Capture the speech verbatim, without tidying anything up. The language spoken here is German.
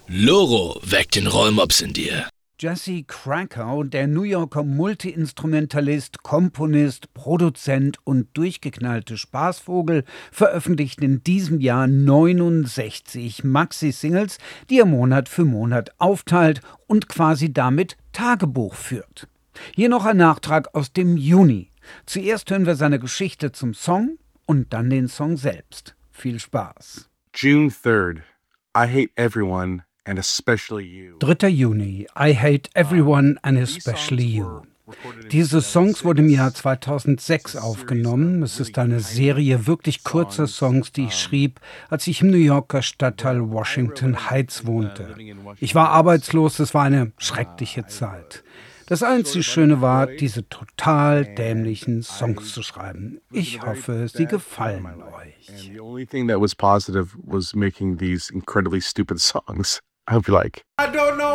Loro weckt den Rollmops in dir. Jesse Krakow, der New Yorker Multiinstrumentalist, Komponist, Produzent und durchgeknallte Spaßvogel, veröffentlicht in diesem Jahr neunundsechzig Maxi-Singles, die er Monat für Monat aufteilt und quasi damit Tagebuch führt. Hier noch ein Nachtrag aus dem Juni. Zuerst hören wir seine Geschichte zum Song und dann den Song selbst. Viel Spaß. June third. I hate everyone and especially you. dritter Juni. I hate everyone and especially you. Diese Songs wurden im Jahr zweitausendsechs aufgenommen. Es ist eine Serie wirklich kurzer Songs, die ich schrieb, als ich im New Yorker Stadtteil Washington Heights wohnte. Ich war arbeitslos, es war eine schreckliche Zeit. Das einzig Schöne war, diese total dämlichen Songs zu schreiben. Ich hoffe, sie gefallen euch. And the only thing that was positive was making these incredibly stupid songs. I hope you like. I don't know